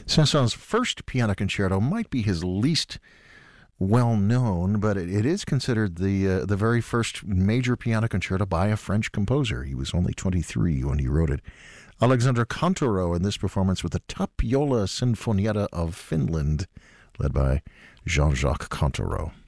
Saint-Saëns' first piano concerto might be his least well known, but it is considered the very first major piano concerto by a French composer. He was only 23 when he wrote it. Alexander Kantorou in this performance with the Tapiola Sinfonietta of Finland, led by Jean-Jacques Kantorou.